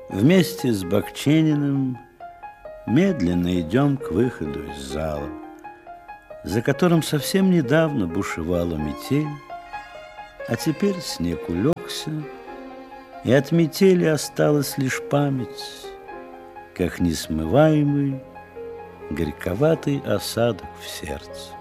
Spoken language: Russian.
Вместе с Бакчениным медленно идем к выходу из зала, за которым совсем недавно бушевала метель, а теперь снег улегся, и от метели осталась лишь память, как несмываемый горьковатый осадок в сердце.